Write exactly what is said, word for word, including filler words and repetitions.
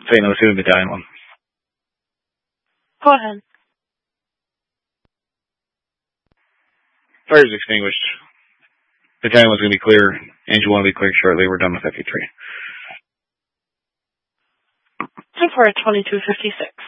Saint Louis two and Battalion one. Go ahead. Fire's extinguished. Battalion one's going to be clear. Angel one will be clear shortly. We're done with F E three. Time for a twenty-two fifty-six.